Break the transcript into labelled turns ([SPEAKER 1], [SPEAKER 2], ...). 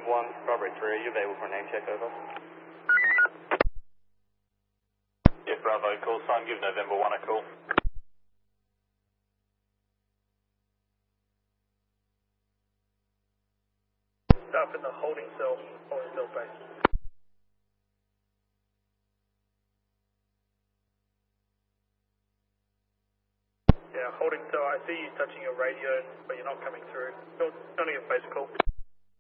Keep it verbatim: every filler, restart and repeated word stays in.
[SPEAKER 1] one, Strawberry three, are you available for a name check, over?
[SPEAKER 2] Yeah, Bravo, call sign, give November one a call.
[SPEAKER 3] Up in the holding cell, holding cell base. Yeah, holding cell, I see you touching your radio, but you're not coming through. You're only a base call.